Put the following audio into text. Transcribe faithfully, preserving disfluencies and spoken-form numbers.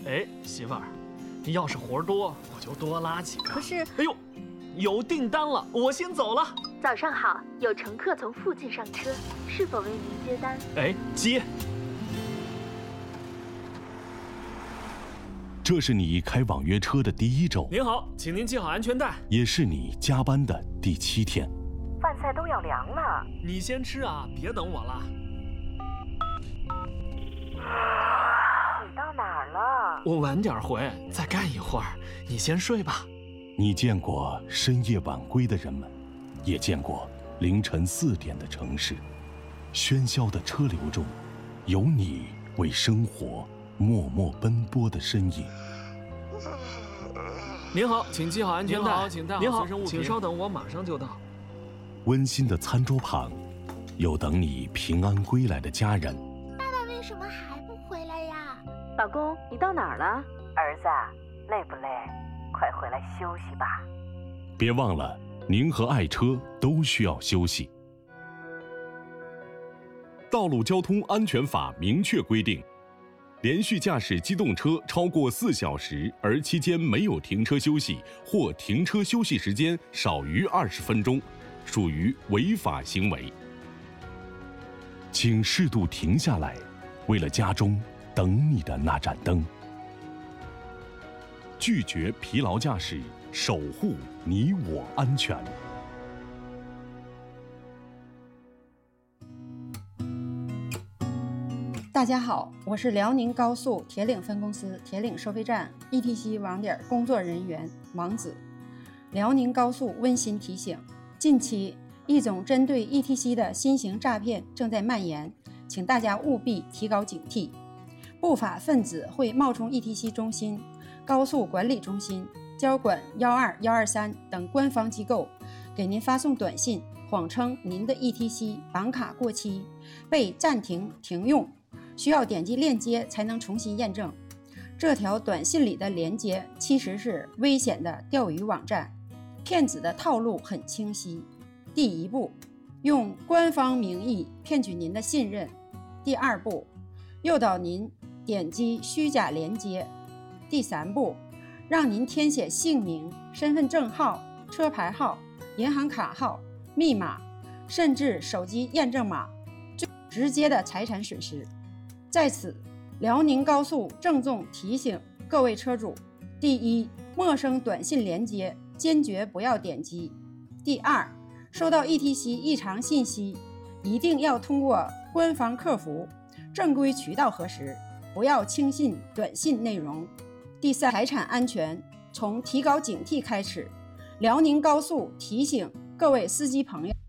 哎，媳妇儿，你要是活多，我就多拉几个。 可是， 哎呦，有订单了，我先走了。 早上好，有乘客从附近上车，是否为您接单？ 哎，接。 这是你开网约车的第一周。 您好，请您系好安全带。 也是你加班的第七天。 饭菜都要凉了， 你先吃啊，别等我了。 你到哪儿了？ 我晚点回，再干一会儿。你先睡吧。 你见过深夜晚归的人们，也见过凌晨四点的城市。喧嚣的车流中，有你为生活默默奔波的身影。 您好，请系好安全带。 您好，请带好随身物品。 请稍等，我马上就到。 温馨的餐桌旁，有等你平安归来的家人。 爸爸为什么还不回来呀？ 老公，你到哪儿了？ 儿子，累不累？快回来休息吧。 别忘了，您和爱车都需要休息。道路交通安全法明确规定，连续驾驶机动车超过四小时，而期间没有停车休息，或停车休息时间少于二十分钟，属于违法行为。请适度停下来，为了家中等你的那盏灯。拒绝疲劳驾驶，守护你我安全。 大家好，我是辽宁高速铁岭分公司铁岭收费站 E T C 网点工作人员王子。辽宁高速温馨提醒，近期一种针对 E T C 的新型诈骗正在蔓延，请大家务必提高警惕。不法分子会冒充 E T C 中心、高速管理中心、交管一二一二三等官方机构，给您发送短信，谎称您的 E T C 绑卡过期，被暂停停用，需要点击链接才能重新验证。这条短信里的链接其实是危险的钓鱼网站，骗子的套路很清晰。第一步，用官方名义骗取您的信任；第二步，诱导您点击虚假链接；第三步，让您填写姓名、身份证号、车牌号、银行卡号、密码，甚至手机验证码，最直接的财产损失。在此，辽宁高速郑重提醒各位车主：第一，陌生短信连接坚决不要点击；第二，收到 E T C 异常信息，一定要通过官方客服正规渠道核实，不要轻信短信内容。第三，财产安全从提高警惕开始。辽宁高速提醒各位司机朋友，